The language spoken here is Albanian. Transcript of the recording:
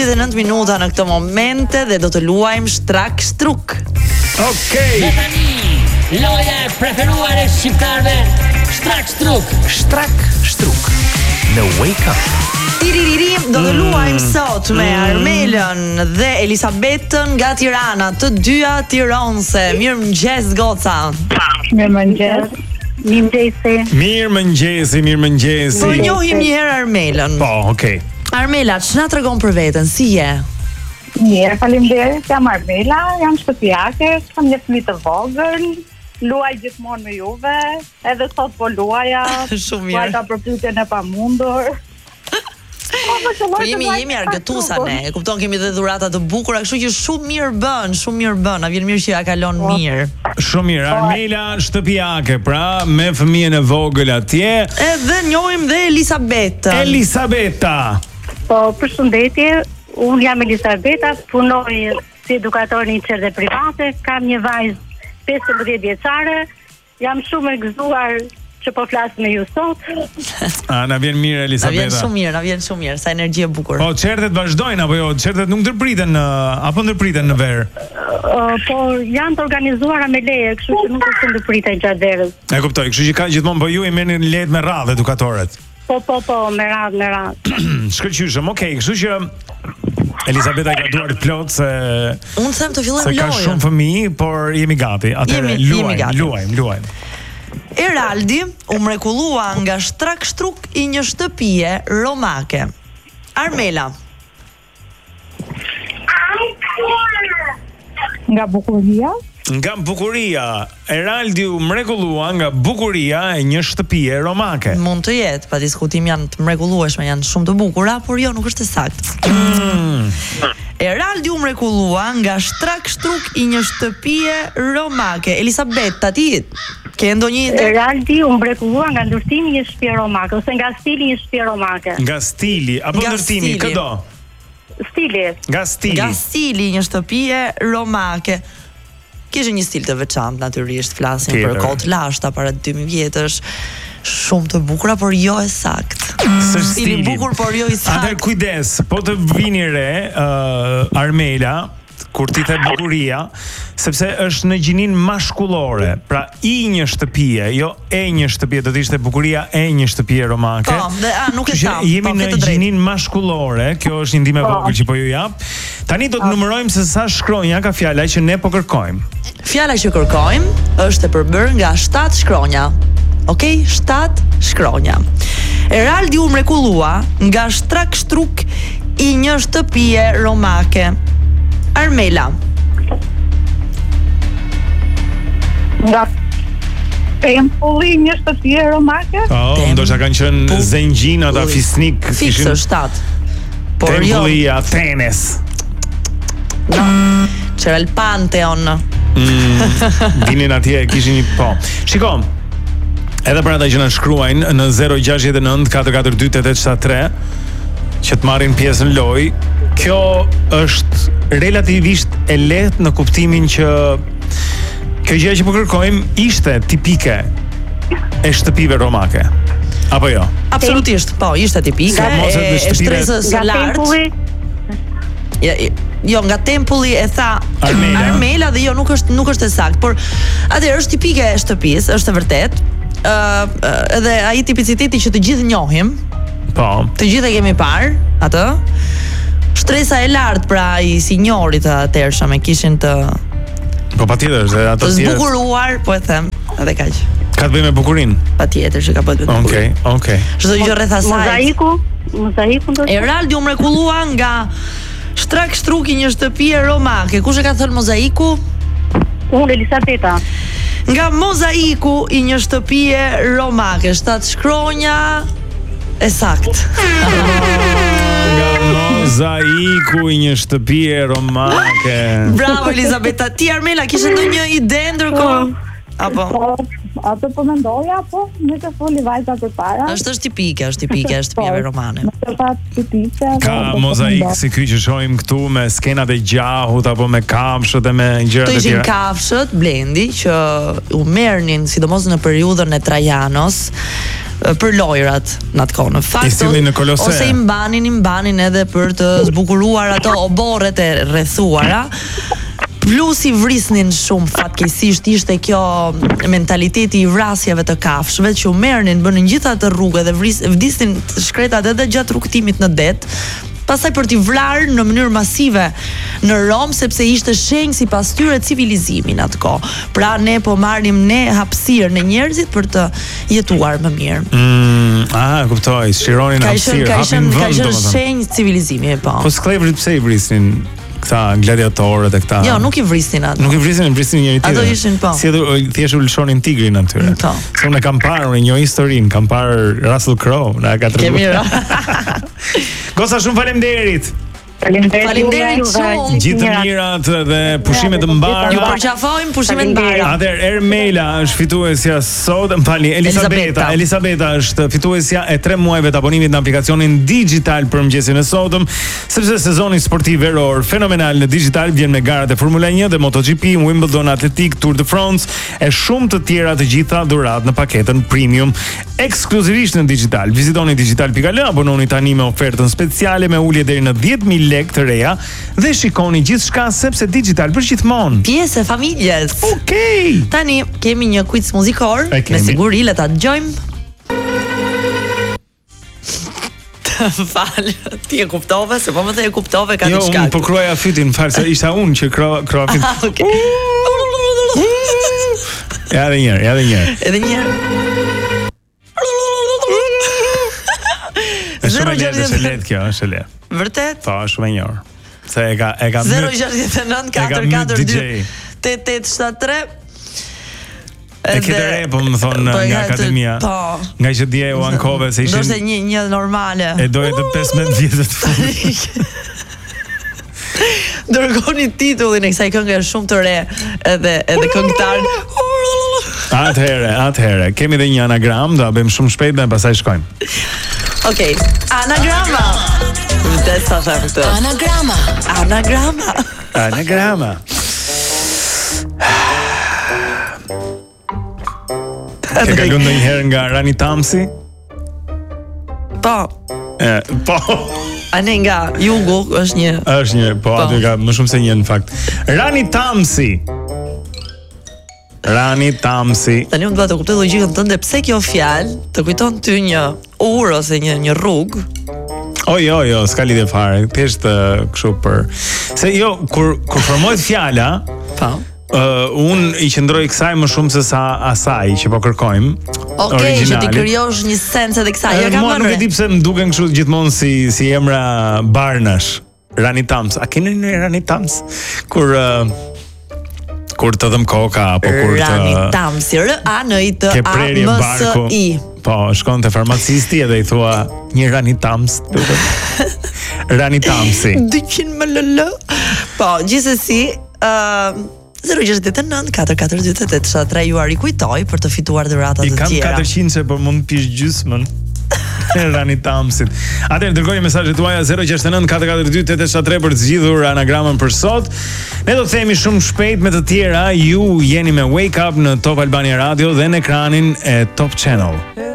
29 minuta në këtë momente dhe do të luajmë shtrak shtruk. Okej. Dhe tani, loja e preferuar e shqiptarëve, shtrak shtruk. Shtrak shtruk në Wake Up. Do të luajmë sot me Armelën dhe Elisabetën nga Tirana, të dyja tironse. Mirëmëngjes goca. Mirëmëngjes. Mirëmëngjesi. Po njohim një herë Armelën. Po, okay. Armela, ç'na tregon për veten? Si je? Mirë, faleminderit. Jam Armela, jam shtëpiake, kam një fëmijë të vogël. Luaj gjithmonë me juve, edhe sot po luaja. Shumë mirë. Luajta për pyetjen e pamundur. Po jemi argëtuesa ne. E kupton, kemi dhe dhurata të bukura, kështu që shumë mirë bën. Na vjen mirë që ja kalon mirë. Shumë mirë. Armela shtëpiake, pra me fëmijën e vogël atje. Edhe njohim dhe Elisabetën. Elisabeta. Po, përshëndetje. Unë jam Elisabeta, punoj si edukator në një qendër private, kam një vajzë 15 vjeçare. Jam shumë e gëzuar që po flas me ju sot. Na vjen mirë Elisabeta. Na vjen shumë mirë, sa energji e bukur. Po çertet vazhdojnë apo jo? Çertet nuk ndërpriten apo ndërpriten në verë? Po janë të organizuara me leje, kështu që nuk është ndërpriten gjatë verës. E kuptoj, kështu që ka gjithmonë, po ju i merrni lejet me radhë edukatorët. Po, me radhë. Shkëlqyshëm, okay, kështu që Elisabeta ka duar plot se unë them të fillojmë lojën. Se ka shumë fëmijë, por jemi gati. Atëherë luajmë. Eraldi u mrekullua nga shtrak shtruk i një shtëpie romake. Armela. Nga bukuria. Nga bukuria. Eraldi u mrekullua nga bukuria e një shtëpie romake. Mund të jetë, pa diskutim, janë të mrekullueshme, janë shumë të bukura, por jo, nuk është e saktë. Eraldi u mrekullua nga shtrak shtruk i një shtëpie romake. Elisabeta, ti ke ndonjë ide? Eraldi u mrekullua nga ndërtimi i një shtëpie romake ose nga stili i një shtëpie romake. Nga stili apo ndërtimi, këdo? Stili. Nga stili i një shtëpie romake. Kishte një stil të veçantë, natyrisht, flasim për kohë të lashta para 2000 vjetësh, shumë të bukura, por jo e saktë. Stili i bukur, por jo i saktë. Atë kujdes, po të vini re, Armela, kur ti the bukuria, sepse është në gjinin mashkullore, pra i një shtëpie, jo e një shtëpie, do të ishte bukuria e një shtëpie romake. Po, nuk e tham. Jemi në gjinin mashkullore, kjo është një ndihmë e vogël që po ju jap. Tani do të numërojmë se sa shkronja ka fjala që ne po kërkojmë. Fjala që kërkojmë është e përbërë nga 7 shkronja. Okej, 7 shkronja. Eraldi u mrekullua nga shtrak shtruk i një shtëpie romake. Armela. Nga tempulli një shtëpie romake? Ndoshta kanë qenë zengjin ata fisnik. Fiksë 7. Tempulli i Athenes. C'era il Pantheon. Dinin atje, kishin një po. Shiko, edhe për ata që na shkruajnë në 069 442 8873 që të marrin pjesë në lojë, kjo është relativisht e lehtë në kuptimin që kjo gjë që po kërkojmë ishte tipike e shtëpive romake. Apo jo? Absolutisht, po, ishte tipike e shtresës së lartë. Jo, nga tempulli e tha Armela dhe jo, nuk është e saktë, por atëherë është tipike e shtëpisë, është e vërtetë. Edhe ai tipiciteti që të gjithë njohim. Po. Të gjithë e kemi parë atë. Shtresa e lartë pra i sinjorit të atërshëm e kishin të po patjetër se ato të zbukuruar, po e them, edhe kaq. Ka të bëjë me bukurinë? Patjetër që ka bëjë me bukurinë. Okej. Çdo gjë rreth asaj. Mozaiku do. Eraldi u mrekullua nga shtrak shtruk i një shtëpie romake. Kush e ka thënë mozaiku? Unë, Elisabeta. Nga mozaiku i një shtëpie romake, 7 shkronja e saktë. Nga mozaiku i një shtëpie romake. Bravo Elisabeta. Ti Armela kishe ndonjë ide ndërkohë? Apo? Ato po mendoja, po më të foli vajza përpara. Është tipike e shtëpive romane. Ka mozaik si ky që shohim këtu me skenat e gjahut apo me kafshët e me gjërat e tjera. Këto ishin kafshët Blendi që u merrnin sidomos në periudhën e Trajanos për lojrat në atë kohë. Në fakt sillnin në Kolose. ose i mbanin edhe për të zbukuruar ato oborret e rrethuara. Plus i vrisnin shumë, fatkeqësisht ishte kjo mentaliteti i vrasjeve të kafshëve që u merrnin, bënin gjitha ato rrugë dhe vdisnin shkretat edhe gjatë rrugtimit në det. Pastaj për t'i vrarë në mënyrë masive në Rom, sepse ishte shenjë sipas tyre civilizimi në atë kohë. Pra ne po marrim ne hapësirë në njerëzit për të jetuar më mirë. Kuptoj, shironin hapësirë, hapin vend. Ka qenë shenjë civilizimi, po. Po sklevrit pse i vrisnin këta gladiatorët e këta? Jo, nuk i vrisnin ato. Nuk i vrisnin njëri tjetrin. Ato ishin po. Si thjesht u lëshonin tigrin atyre. Po. Se unë kam parë, unë një historinë, kam parë Russell Crowe, na ka treguar. Gosa, shumë faleminderit. Faleminderit shumë. Gjithë të mirat dhe pushime të mbara. Ju përqafojmë pushime të mbara. Atëherë Ermela është fituesja sot, Elisabeta është fituesja e 3 muajve të abonimit në aplikacionin digital për mëngjesin e sotëm, sepse sezoni sportiv veror fenomenal në digital vjen me garat e Formula 1 dhe MotoGP, Wimbledon Atletik, Tour de France e shumë të tjera, të gjitha dhurat në paketën premium ekskluzivisht në digital. Vizitoni digital.al, abononi tani me ofertën speciale me ulje deri në 10.000 lekë të reja dhe shikoni gjithçka sepse digital për gjithmonë. Pjesë e familjes. Okej. Tani kemi një quiz muzikor, me siguri le ta dëgjojmë. Fal, ti e kuptove, se po më the e kuptove ka diçka. Jo, po kruaja fytin, fal, se isha unë që krua fytin. Okej. Ja edhe një herë. Është lehtë kjo, është lehtë. Vërtet? Po, shumë e njohur. Se e ka 069 442 8873. E këtë re, po më thonë nga akademia. Nga që dje u ankove se ishin... Ndoshte një normale. E doje të 15 vjetët fundit. Dërgoni titullin e kësaj këngë është shumë të re edhe këngëtar. Atëhere, kemi dhe një anagram, do a bëjmë shumë shpejt dhe pastaj shkojmë. Okej, anagrama. Vërtet sa them këtë. Anagrama. Ke kaluar ndonjëherë nga Rani Tamsi? Po. Po. Ane nga jugu është një, po aty ka më shumë se një në fakt. Rani Tamsi. Tani unë do të kuptoj logjikën tënde, pse kjo fjalë të kujton ty një urë ose një rrugë? Jo, s'ka lidhje fare. Thjesht kështu për. Se jo, kur formohet fjala, po. Unë i qëndroj kësaj më shumë se sa asaj që po kërkojmë. Okej, që ti krijosh një sens edhe kësaj. Mua nuk e di pse më duken kështu gjithmonë si emra Barnash. Rani Tams. A keni një Rani Tams? Kur të dhëm koka apo kur të Rani Tamsi, R-A-N-I-T-A-M-S-I. Po, shkon te farmacisti edhe i thua një Rani Tams. Rani Tamsi. 200 ml. Po, gjithsesi, 069 442 8873 ju rikujtoj për të fituar dhuratat të tjera. I kam 400 se po mund të pish gjysmën. Rani Tamsit. Atëherë dërgoni mesazhet tuaja 069 442 8873 për të zgjidhur anagramën për sot. Ne do të themi shumë shpejt me të tjera. Ju jeni me Wake Up në Top Albania Radio dhe në ekranin e Top Channel.